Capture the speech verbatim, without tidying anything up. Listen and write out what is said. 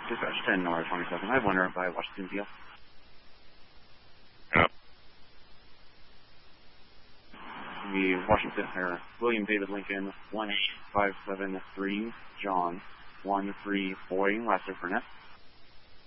Dispatch ten, N R twenty-seven. I have one run by Washington Field. Yep. The Washington, or William David Lincoln, one eight five seven three, John, one three, Boy, last for net.